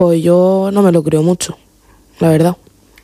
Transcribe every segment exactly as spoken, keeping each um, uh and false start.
Pues yo no me lo creo mucho, la verdad.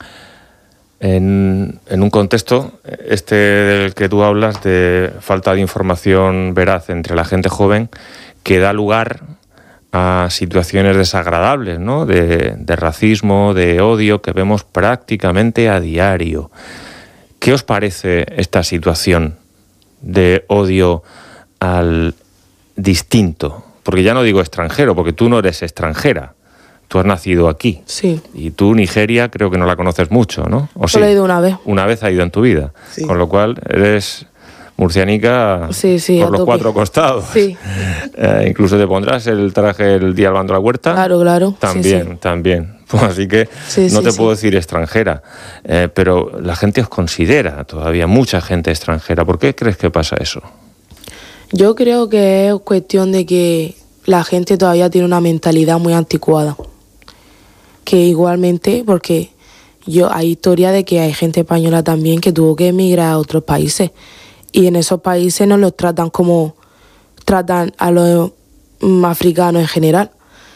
En, en un contexto, este del que tú hablas, de falta de información veraz entre la gente joven, que da lugar a situaciones desagradables, ¿no? De, de racismo, de odio, que vemos prácticamente a diario. ¿Qué os parece esta situación de odio al distinto? Porque ya no digo extranjero, porque tú no eres extranjera. Tú has nacido aquí. Sí. Y tú, Nigeria, creo que no la conoces mucho, ¿no? ¿O Solo sí? he ido una vez. Una vez ha ido en tu vida. Sí. Con lo cual, eres murcianica Sí, sí, por a los tope. cuatro costados. Sí. Eh, incluso te pondrás el traje el día al bando a la huerta. Claro, claro. También, sí, sí. también. Pues así que Sí, no sí, te sí. puedo decir extranjera, eh, pero la gente os considera todavía mucha gente extranjera. ¿Por qué crees que pasa eso? Yo creo que es cuestión de que la gente todavía tiene una mentalidad muy anticuada. Que igualmente, porque yo hay historia de que hay gente española también que tuvo que emigrar a otros países. Y en esos países no los tratan como tratan a los mm, africanos en general.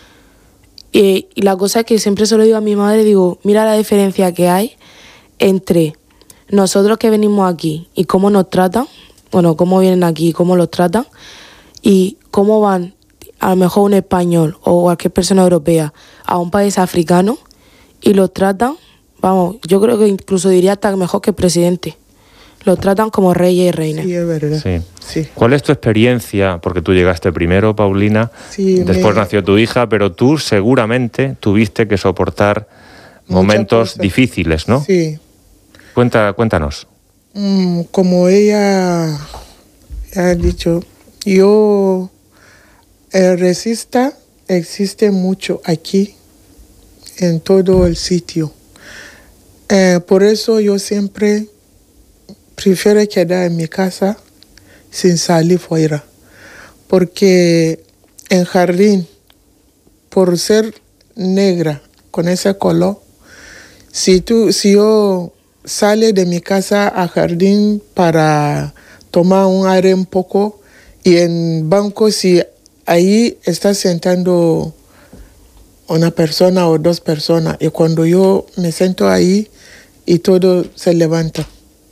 Y, y la cosa es que siempre se lo digo a mi madre, digo, mira la diferencia que hay entre nosotros que venimos aquí y cómo nos tratan, bueno, cómo vienen aquí y cómo los tratan, y cómo van a lo mejor un español o cualquier persona europea a un país africano y los tratan, vamos, yo creo que incluso diría hasta mejor que el presidente. Los tratan como reyes y reinas. Sí, es verdad. Sí. Sí. ¿Cuál es tu experiencia? Porque tú llegaste primero, Paulina, Sí, después me- nació tu hija, pero tú seguramente tuviste que soportar Muchas momentos cosas. difíciles, ¿no? Sí. Cuenta, cuéntanos. Mm, como ella ha dicho, yo, el resista existe mucho aquí, en todo el sitio. Eh, por eso yo siempre prefiero quedar en mi casa sin salir fuera. Porque en jardín, por ser negra, con ese color, si, tú, si yo sale de mi casa a jardín para tomar un aire un poco y en banco, si ahí está sentando una persona o dos personas y cuando yo me siento ahí y todo se levanta.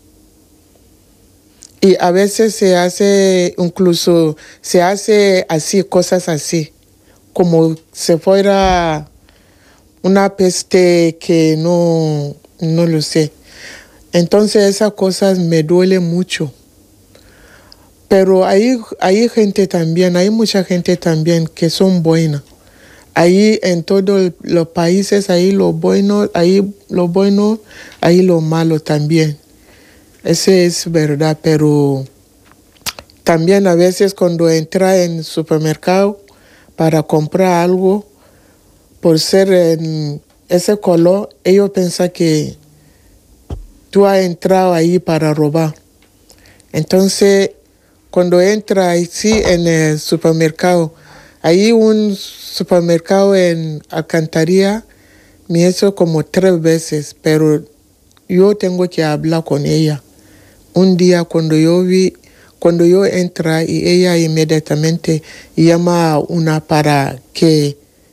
Y a veces se hace, incluso se hace así, cosas así, como si fuera una peste que no, no lo sé. Entonces esas cosas me duelen mucho. Pero hay, hay gente también, hay mucha gente también que son buenas. Ahí en todos los países, ahí lo bueno, ahí lo bueno, ahí lo malo también. Eso es verdad, pero también a veces cuando entra en el supermercado para comprar algo, por ser en ese color, ellos piensan que tú has entrado ahí para robar. Entonces, cuando entra ahí sí, en el supermercado, hay un supermercado en Alcantarilla, me hizo como tres veces, pero yo tengo que hablar con ella. Un día cuando yo vi, cuando yo entra y ella inmediatamente llama a una para que...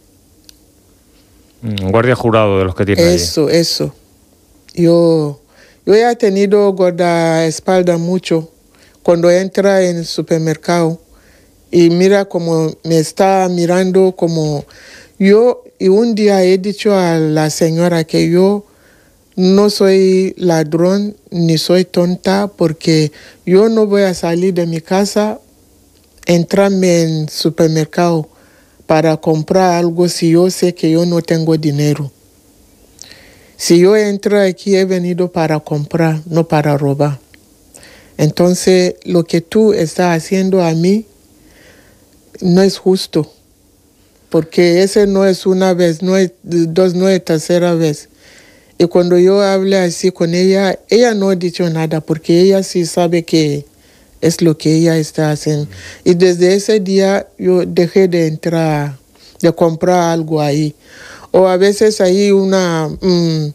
Un guardia jurado de los que tiene Eso, allí. eso. Yo, yo ya he tenido guardaespaldas mucho cuando entra en el supermercado y mira como me está mirando como yo. Y un día he dicho a la señora que yo no soy ladrón ni soy tonta porque yo no voy a salir de mi casa, entrarme en el supermercado para comprar algo si yo sé que yo no tengo dinero. Si yo entro aquí he venido para comprar, no para robar. Entonces lo que tú estás haciendo a mí no es justo, porque ese no es una vez, no es dos, no es tercera vez. Y cuando yo hablé así con ella, ella no ha dicho nada, porque ella sí sabe que es lo que ella está haciendo. Y desde ese día yo dejé de entrar, de comprar algo ahí. O a veces hay una um,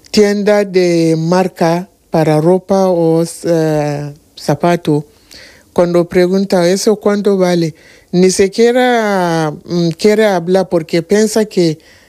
tienda de marca para ropa o uh, zapato. cuando pregunta eso cuánto vale, ni siquiera mm, quiere hablar porque piensa que